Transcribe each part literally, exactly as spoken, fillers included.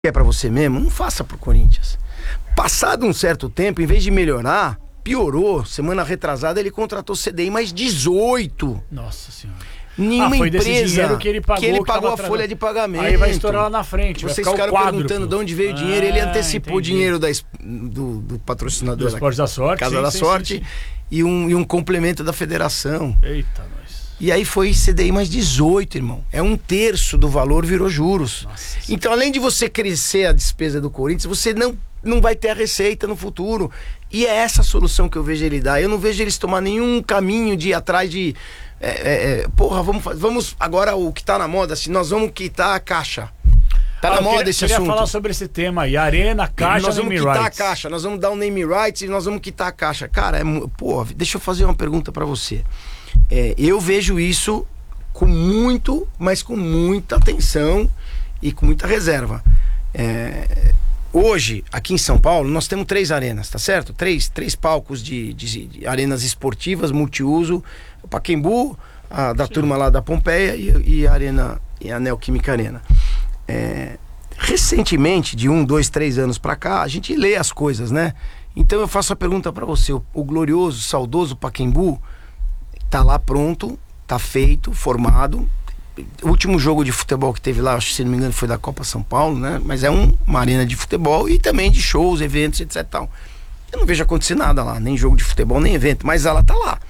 é pra você mesmo, não faça pro Corinthians. Passado um certo tempo, em vez de melhorar, piorou. Semana retrasada ele contratou C D I mais dezoito. Nossa senhora. Nenhuma ah, foi empresa desse dinheiro que ele pagou, que ele que pagou a atrás... folha de pagamento. Aí vai estourar lá na frente. Vocês vai ficaram perguntando de onde veio o dinheiro. Ah, ele antecipou o entendi. dinheiro da, do, do patrocinador do Esporte da Sorte, Casa sim, da sim, Sorte, sim, sim. E, um, e um complemento da federação. Eita, nós. E aí foi C D I mais dezoito, irmão. É um terço do valor virou juros. Nossa. Então, além de você crescer a despesa do Corinthians, você não, não vai ter a receita no futuro. E é essa a solução que eu vejo ele dar. Eu não vejo eles tomar nenhum caminho de ir atrás de... É, é, é, porra, vamos, vamos agora o que tá na moda, assim, nós vamos quitar a caixa. Tá ah, na moda queria, esse queria assunto. falar sobre esse tema aí, arena, caixa, nós vamos name quitar rights. a caixa, nós vamos dar o name rights e nós vamos quitar a caixa. Cara, é, pô, deixa eu fazer uma pergunta pra você. É, eu vejo isso com muito, mas com muita atenção e com muita reserva. É, hoje, aqui em São Paulo, nós temos três arenas, tá certo? Três, três palcos de, de, de arenas esportivas, multiuso, o Pacaembu, a da Sim. turma lá da Pompeia e, e a Arena, e a Neoquímica Arena. É, recentemente, de um, dois, três anos pra cá, a gente lê as coisas, né? Então eu faço a pergunta pra você, o, o glorioso, saudoso Pacaembu tá lá pronto, tá feito, formado. O último jogo de futebol que teve lá, acho que se não me engano foi da Copa São Paulo, né? Mas é um, uma arena de futebol e também de shows, eventos, etc tal. Eu não vejo acontecer nada lá, nem jogo de futebol, nem evento, mas ela tá lá.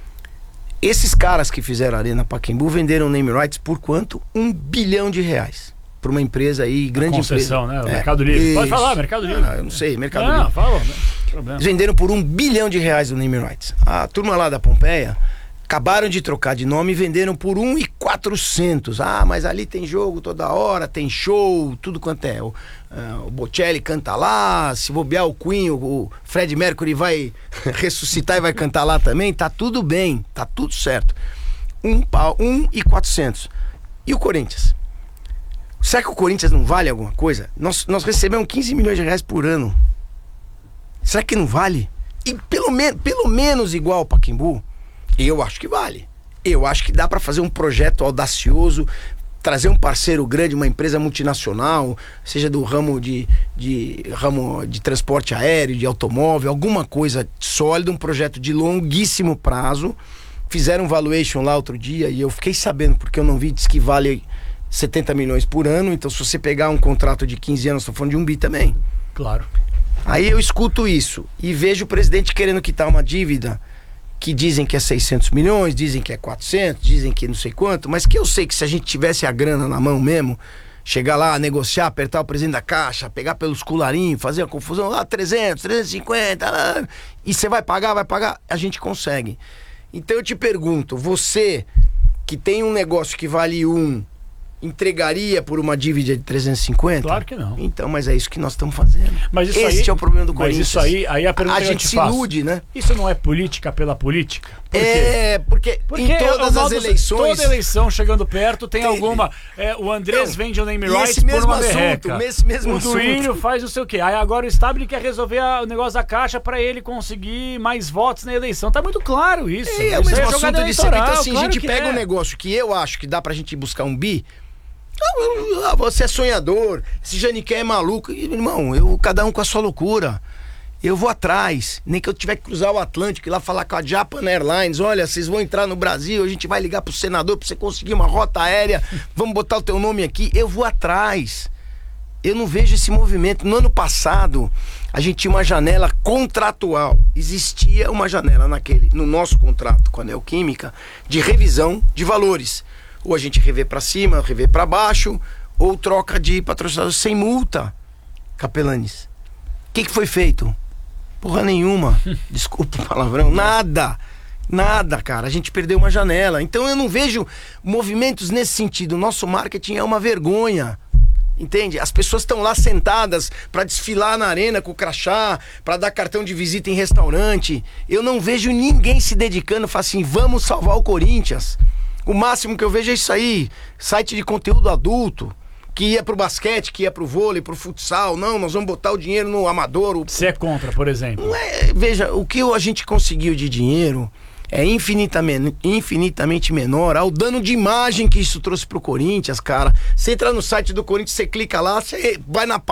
Esses caras que fizeram a Arena Pacaembu venderam name rights por quanto? Um bilhão de reais. Para uma empresa aí, grande concessão, empresa. né? O é, Mercado Livre. Isso. Pode falar, Mercado Livre. Ah, eu não sei, Mercado não, Livre. Fala, não, problema. Eles venderam por um bilhão de reais o name rights. A turma lá da Pompeia acabaram de trocar de nome e venderam por um e quatrocentos. Ah, mas ali tem jogo toda hora, tem show, tudo quanto é. O, uh, o Bocelli canta lá, se bobear o Queen, o, o Fred Mercury vai ressuscitar e vai cantar lá também. Tá tudo bem, tá tudo certo. Um pau, um e quatrocentos. E o Corinthians? Será que o Corinthians não vale alguma coisa? Nós, nós recebemos quinze milhões de reais por ano. Será que não vale? E pelo, me, pelo menos igual ao Pacaembu? Eu acho que vale. Eu acho que dá para fazer um projeto audacioso, trazer um parceiro grande, uma empresa multinacional, seja do ramo de, de, ramo de transporte aéreo, de automóvel, alguma coisa sólida, um projeto de longuíssimo prazo. Fizeram um valuation lá outro dia e eu fiquei sabendo, porque eu não vi, diz que vale setenta milhões por ano. Então se você pegar um contrato de quinze anos, estou falando de um bi também. Claro. Aí eu escuto isso e vejo o presidente querendo quitar uma dívida que dizem que é seiscentos milhões, dizem que é quatrocentos, dizem que não sei quanto, mas que eu sei que se a gente tivesse a grana na mão mesmo, chegar lá, negociar, apertar o presidente da Caixa, pegar pelos colarinhos, fazer a confusão lá, trezentos, trezentos e cinquenta, lá, e você vai pagar, vai pagar, a gente consegue. Então eu te pergunto, você que tem um negócio que vale um, entregaria por uma dívida de trezentos e cinquenta? Claro que não. Então, mas é isso que nós estamos fazendo. Mas isso Esse aí, é o problema do mas Corinthians. isso aí, aí a pergunta a que eu gente te se faço, ilude, né? Isso não é política pela política? Por quê? É, porque, Porque em todas as dos, eleições... Toda eleição chegando perto tem, tem alguma... É, o Andrés não, vende o name rights rights por uma assunto, berreca. Esse mesmo o assunto. Duílio faz não sei o quê. Aí agora o Stabile quer resolver a, o negócio da Caixa pra ele conseguir mais votos na eleição. Tá muito claro isso. É, é o isso mesmo é assunto de sempre. Então assim, claro a gente que pega é. um negócio que eu acho que dá pra gente buscar um bi... Ah, você é sonhador, esse Janiquer é maluco. Irmão, eu, cada um com a sua loucura. Eu vou atrás, nem que eu tiver que cruzar o Atlântico e lá falar com a Japan Airlines. Olha, vocês vão entrar no Brasil, a gente vai ligar pro senador pra você conseguir uma rota aérea, vamos botar o teu nome aqui. Eu vou atrás. Eu não vejo esse movimento. No ano passado, a gente tinha uma janela contratual. Existia uma janela naquele, no nosso contrato com a Neoquímica, de revisão de valores. Ou a gente revê pra cima, revê pra baixo, ou troca de patrocinador sem multa. Capelanes, o que, que foi feito? Porra nenhuma. Desculpa o palavrão. Nada. Nada, cara. A gente perdeu uma janela. Então eu não vejo movimentos nesse sentido. O nosso marketing é uma vergonha. Entende? As pessoas estão lá sentadas pra desfilar na arena com o crachá, pra dar cartão de visita em restaurante. Eu não vejo ninguém se dedicando, falar assim, vamos salvar o Corinthians. O máximo que eu vejo é isso aí, site de conteúdo adulto, que ia pro basquete, que ia pro vôlei, pro futsal. Não, nós vamos botar o dinheiro no amador. O... Você é contra, por exemplo? Não é, veja, o que a gente conseguiu de dinheiro é infinitamente, infinitamente menor ao dano de imagem que isso trouxe pro Corinthians, cara. Você entra no site do Corinthians, você clica lá, você vai na